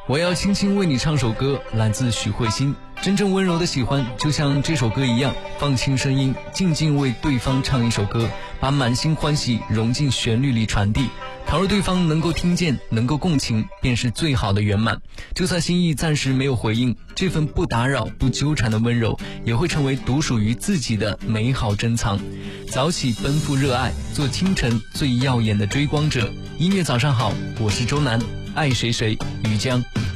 我要轻轻为你唱首歌，来自许慧欣。真正温柔的喜欢，就像这首歌一样，放轻声音，静静为对方唱一首歌，把满心欢喜融进旋律里传递。倘若对方能够听见，能够共情，便是最好的圆满。就算心意暂时没有回应，这份不打扰、不纠缠的温柔，也会成为独属于自己的美好珍藏。早起奔赴热爱，做清晨最耀眼的追光者。音乐早上好，我是周南，爱谁谁，于江。